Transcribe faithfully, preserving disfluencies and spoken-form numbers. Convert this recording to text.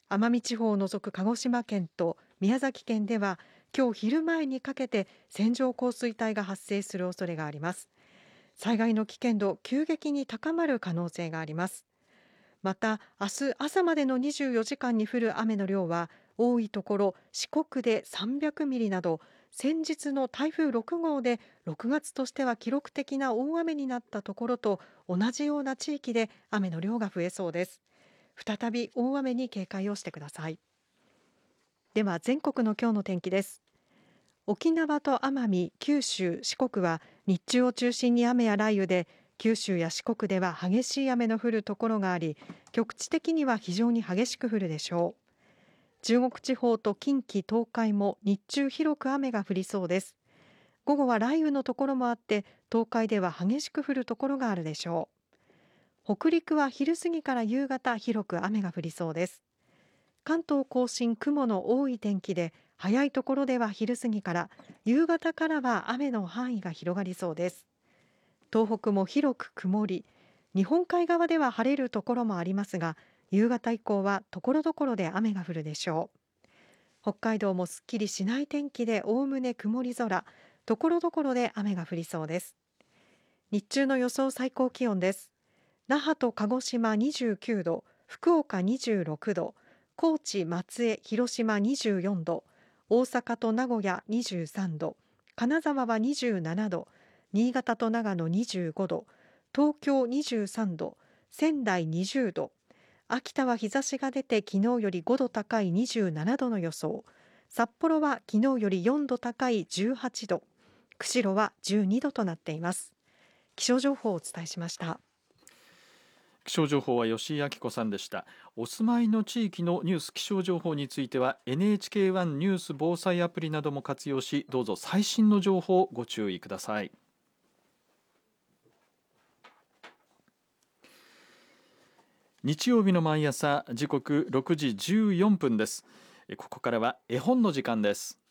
奄美地方を除く鹿児島県と宮崎県では今日昼前にかけて線状降水帯が発生する恐れがあります。災害の危険度急激に高まる可能性があります。また明日朝までのにじゅうよじかんに降る雨の量は多いところ四国でさんびゃくミリなど、先日の台風ろく号でろくがつとしては記録的な大雨になったところと同じような地域で雨の量が増えそうです。再び大雨に警戒をしてください。では全国の今日の天気です。沖縄と奄美、九州、四国は日中を中心に雨や雷雨で、九州や四国では激しい雨の降るところがあり、局地的には非常に激しく降るでしょう。中国地方と近畿、東海も日中広く雨が降りそうです。午後は雷雨のところもあって、東海では激しく降るところがあるでしょう。北陸は昼過ぎから夕方広く雨が降りそうです。関東甲信、雲の多い天気で、早いところでは昼過ぎから、夕方からは雨の範囲が広がりそうです。東北も広く曇り、日本海側では晴れるところもありますが、夕方以降はところどころで雨が降るでしょう。北海道もすっきりしない天気で、おおむね曇り空、ところどころで雨が降りそうです。日中の予想最高気温です。那覇と鹿児島にじゅうきゅうど、福岡にじゅうろくど、高知、松江、広島にじゅうよんど、大阪と名古屋にじゅうさんど、金沢はにじゅうななど、新潟と長野にじゅうごど、東京にじゅうさんど、仙台にじゅうど、秋田は日差しが出て昨日よりごど高いにじゅうななどの予想、札幌は昨日よりよんど高いじゅうはちど、釧路はじゅうにどとなっています。気象情報をお伝えしました。 気象情報は吉井明子さんでした。お住まいの地域のニュース気象情報については エヌエイチケーワン ニュース防災アプリなども活用し、どうぞ最新の情報をご注意ください。日曜日の毎朝時刻ろくじじゅうよんぷんです。ここからは絵本の時間です。